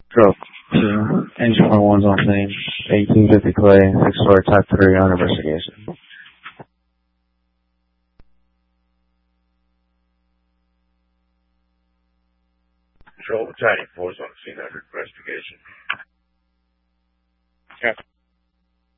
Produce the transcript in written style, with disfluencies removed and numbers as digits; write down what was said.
Stroke 2, engine 1's on scene, 1850 Clay, 6-story type 3 under investigation. Patrol battalion force on scene under investigation. Okay.